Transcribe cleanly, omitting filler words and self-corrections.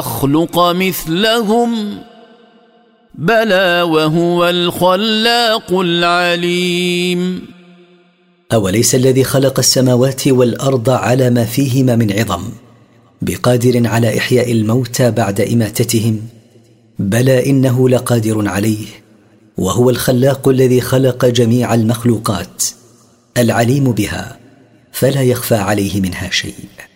أخلق مثلهم بلى وهو الخلاق العليم. أوليس الذي خلق السماوات والأرض على ما فيهما من عظم بقادر على إحياء الموتى بعد إماتتهم؟ بلى إنه لقادر عليه، وهو الخلاق الذي خلق جميع المخلوقات العليم بها، فلا يخفى عليه منها شيء.